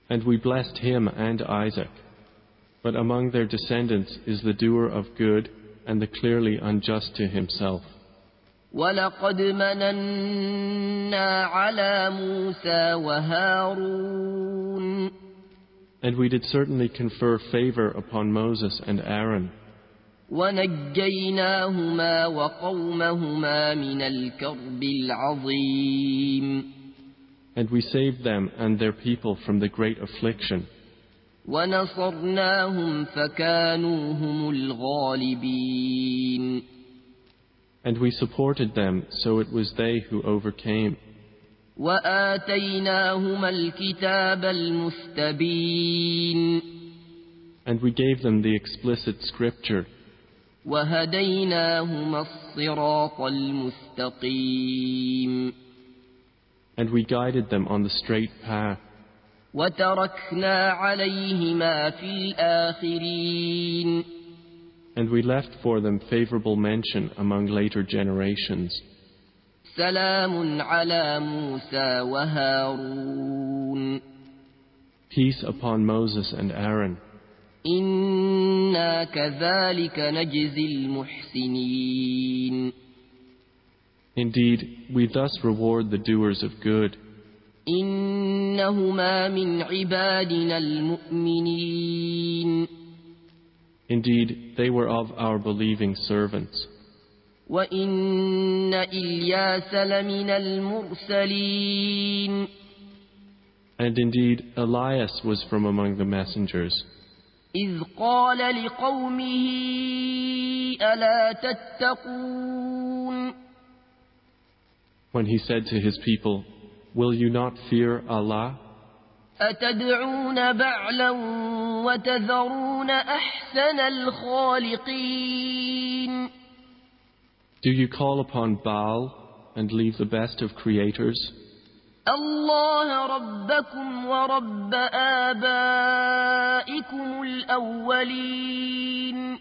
And we blessed him and Isaac. But among their descendants is the doer of good and the clearly unjust to himself. وَلَقَدْ مَنَنَّا عَلَى مُوسَى وَهَارُونَ And we did certainly confer favor upon Moses and Aaron. وَنَجَّيْنَاهُمَا وَقَوْمَهُمَا مِنَ الْكَرْبِ الْعَظِيمِ And we saved them and their people from the great affliction. وَنَصَرْنَاهُمْ فَكَانُوا هُمُ الْغَالِبِينَ And we supported them, so it was they who overcame. وَآتَيْنَاهُمَا الْكِتَابَ الْمُسْتَبِينَ And we gave them the explicit scripture. وَهَدَيْنَاهُمَا الصِّرَاطَ الْمُسْتَقِيمَ And we guided them on the straight path. وَتَرَكْنَا عَلَيْهِمَا فِي الْآخِرِينَ And we left for them favorable mention among later generations. سَلَامٌ عَلَى مُوسَى وَهَارُونَ Peace upon Moses and Aaron. إِنَّا كَذَلِكَ نَجْزِي الْمُحْسِنِينَ Indeed, we thus reward the doers of good. إِنَّهُمَا مِنْ عِبَادِنَا الْمُؤْمِنِينَ Indeed, they were of our believing servants. وَإِنَّ إِلْيَاسَ لَمِنَ الْمُرْسَلِينَ And indeed, Elias was from among the messengers. إِذْ قَالَ لِقَوْمِهِ أَلَا تَتَّقُونَ When he said to his people, "Will you not fear Allah? أَتَدْعُونَ بَعْلًا وَتَذَرُونَ أَحْسَنَ الْخَالِقِينَ Do you call upon Baal and leave the best of creators? اللَّهَ رَبَّكُمْ وَرَبَّ آبَائِكُمُ الْأَوَّلِينَ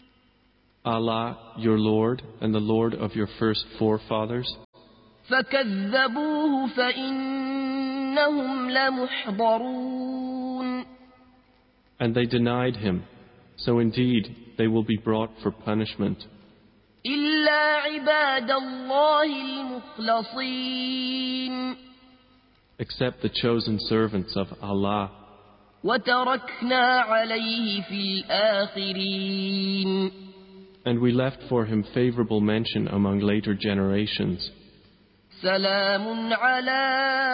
Allah, your Lord, and the Lord of your first forefathers?" فَكَذَّبُوهُ فَإِنَّهُمْ لَمُحْضَرُونَ And they denied him, so indeed they will be brought for punishment. إِلَّا عِبَادَ اللَّهِ الْمُخْلَصِينَ Except the chosen servants of Allah. وَتَرَكْنَا عَلَيْهِ فِي الْآخِرِينَ And we left for him favorable mention among later generations. سَلَامٌ عَلَى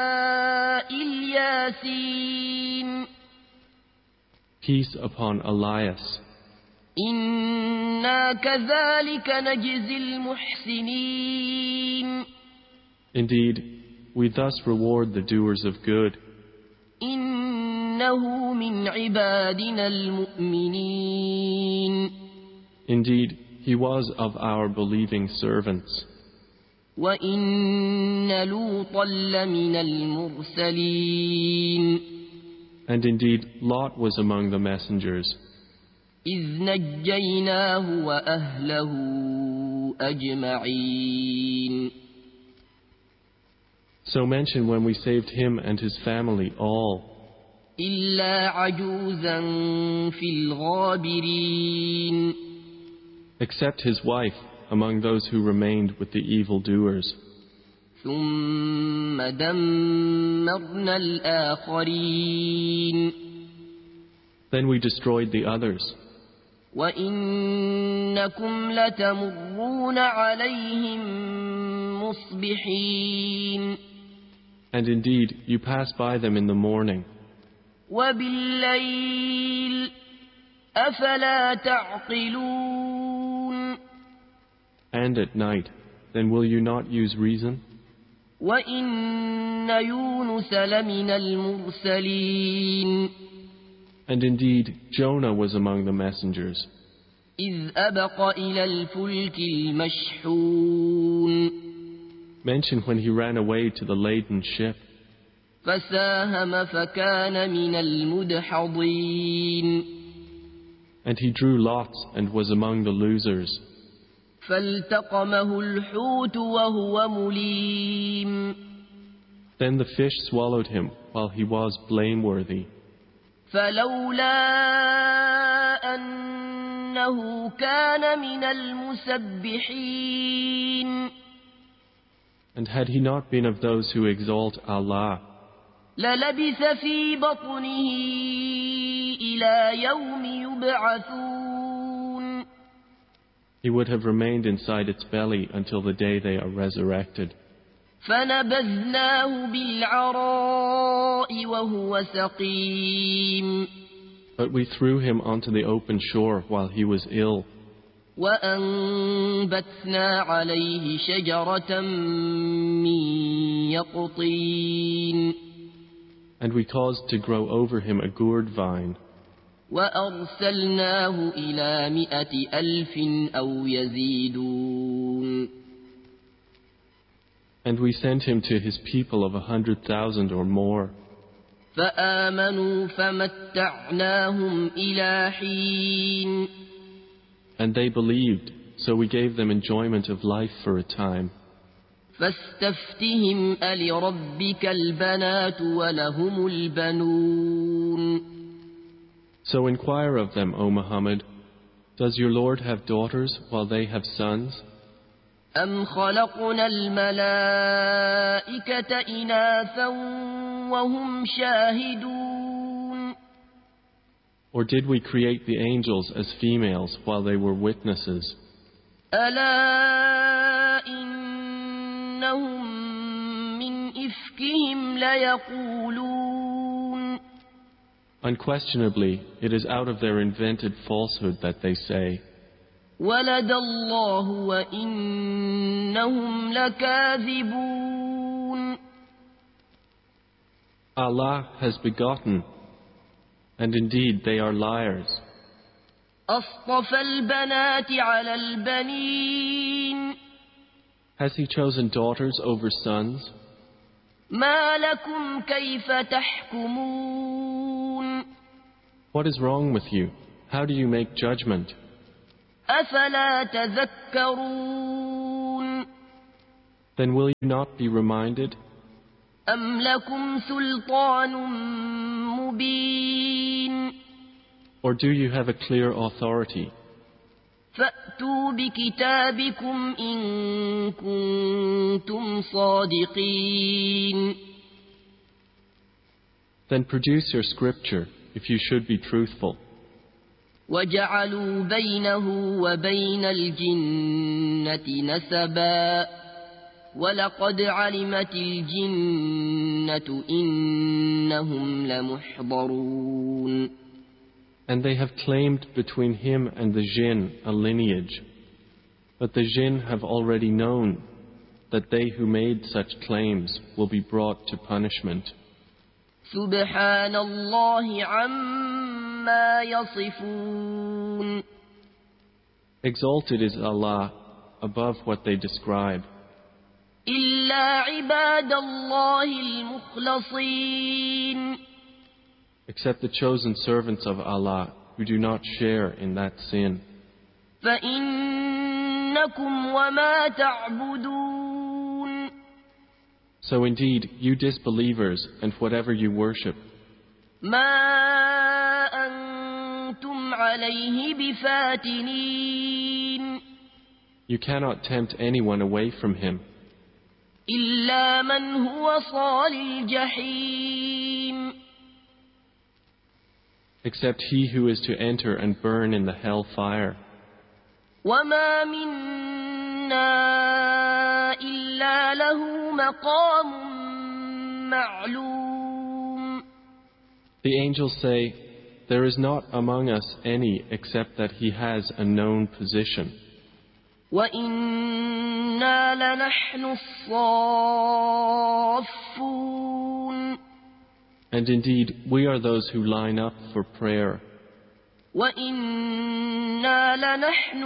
الْيَاسِينَ Peace upon Elias. إِنَّا كَذَلِكَ نَجْزِي الْمُحْسِنِينَ Indeed, we thus reward the doers of good. إِنَّهُ مِنْ عِبَادِنَا الْمُؤْمِنِينَ Indeed, he was of our believing servants. وَإِنَّ لُوطًا لَمِنَ الْمُرْسَلِينَ And indeed, Lot was among the messengers. إِذْ نَجَّيْنَاهُ وَأَهْلَهُ أَجْمَعِينَ So mention when we saved him and his family all, إِلَّا عَجُوزًا فِي الْغَابِرِينَ except his wife among those who remained with the evildoers. ثُمَّ دَمَّرْنَا الْآخَرِينَ Then we destroyed the others. وَإِنَّكُمْ لَتَمُرُّونَ عَلَيْهِمْ مُصْبِحِينَ And indeed, you pass by them in the morning. وَبِاللَّيْلِ أَفَلَا تَعْقِلُونَ And at night, then will you not use reason? وَإِنَّ يُونُسَ لَمِنَ الْمُرْسَلِينَ And indeed, Jonah was among the messengers. إِذْ أَبَقَ إِلَى الْفُلْكِ الْمَشْحُونِ Mention when he ran away to the laden ship. فَسَاهَمَ فَكَانَ مِنَ الْمُدْحَضِينَ And he drew lots and was among the losers. فَالْتَقَمَهُ الْحُوتُ وَهُوَ مُلِيمٌ Then the fish swallowed him while he was blameworthy. فلولا أنه كان من المسبحين And had he not been of those who exalt Allah, للبث في بطنه إلى يوم يبعثون he would have remained inside its belly until the day they are resurrected. فنبذناه بالعراء وهو سقيم But we threw him onto the open shore while he was ill, وأنبتنا عليه شجرة من يقطين and we caused to grow over him a gourd vine, وأرسلناه إلى 100,000 أو يزيدون and we sent him to his people of 100,000 or more. فآمنوا فمتعناهم إلى حين And they believed, so we gave them enjoyment of life for a time. فاستفتهم ألربك البنات ولهم البنون So inquire of them, O Muhammad, does your Lord have daughters while they have sons? أم خلقنا الملائكة إناثا وهم شاهدون Or did we create the angels as females while they were witnesses? ألا إنهم من إفكهم ليقولون Unquestionably, it is out of their invented falsehood that they say, ولد الله وإنهم لكاذبون Allah has begotten, and indeed they are liars. أصطفى البنات على البنين Has he chosen daughters over sons? ما لكم كيف تحكمون What is wrong with you? How do you make judgment? أفلا تذكرون Then will you not be reminded? أم لكم سلطان مبين Or do you have a clear authority? فأتوا بكتابكم إن كنتم صادقين Then produce your scripture if you should be truthful. وجعلوا بينه وبين الجنة نسبا ولقد علمت الجنة إنهم لمحضرون And they have claimed between him and the jinn a lineage. But the jinn have already known that they who made such claims will be brought to punishment. سبحان الله عما يصفون Exalted is Allah above what they describe, إلا عباد الله المخلصين except the chosen servants of Allah who do not share in that sin. فإنكم وما تعبدون So indeed, you disbelievers and whatever you worship, ما أنتم عليه بفاتنين you cannot tempt anyone away from him, إلا من هو صال الجحيم except he who is to enter and burn in the hell fire. وما منا إلا له مقام معلوم The angels say, there is not among us any except that he has a known position. وإنا لنحن الصافون And indeed, we are those who line up for prayer. وإنا لنحن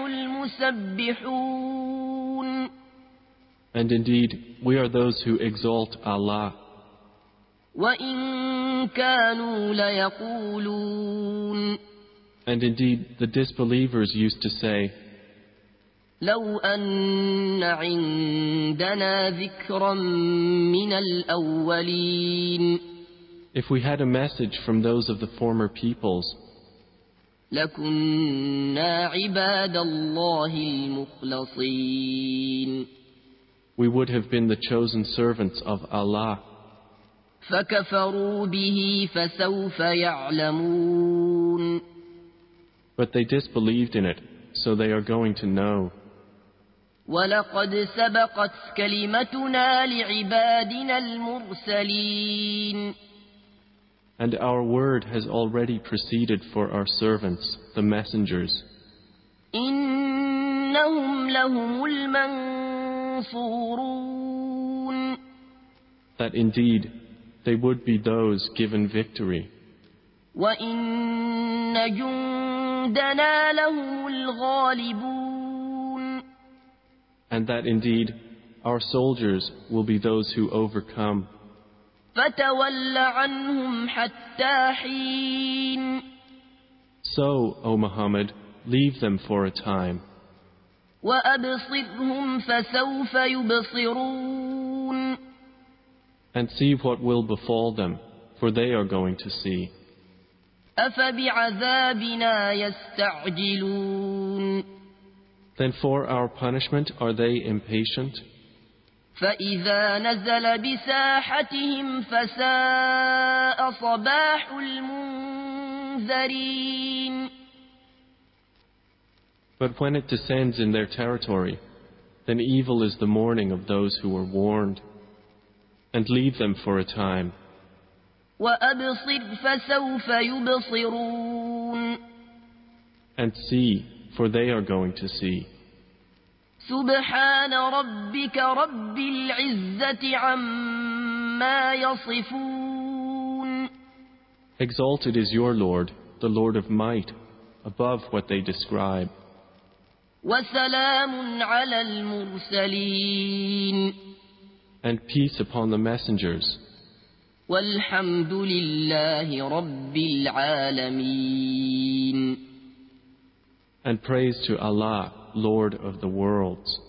المسبحون And indeed, we are those who exalt Allah. وإن كانوا ليقولون And indeed, the disbelievers used to say, لو أن عندنا ذكرا من الأولين If we had a message from those of the former peoples, لكنا عباد الله المخلصين we would have been the chosen servants of Allah. فكفروا به فسوف يعلمون But they disbelieved in it, so they are going to know. ولقد سبقت كلمتنا لعبادنا المرسلين And our word has already proceeded for our servants, the messengers, إنهم لهم المنصورون that indeed they would be those given victory, وإن جندنا لهم الغالبون and that indeed our soldiers will be those who overcome. فتول عنهم حتى حين So, O Muhammad, leave them for a time, وأبصرهم فسوف يبصرون and see what will befall them, for they are going to see. أفبعذابنا يستعجلون Then for our punishment are they impatient? فإذا نزل بساحتهم فساء صباح المنذرين But when it descends in their territory, then evil is the morning of those who were warned. And leave them for a time, وأبصر فسوف يبصرون and see, for they are going to see. سبحان ربك رب العزة عما يصفون Exalted is your Lord, the Lord of might, above what they describe. وسلام على المرسلين And peace upon the messengers. والحمد لله رب العالمين And praise to Allah, Lord of the worlds.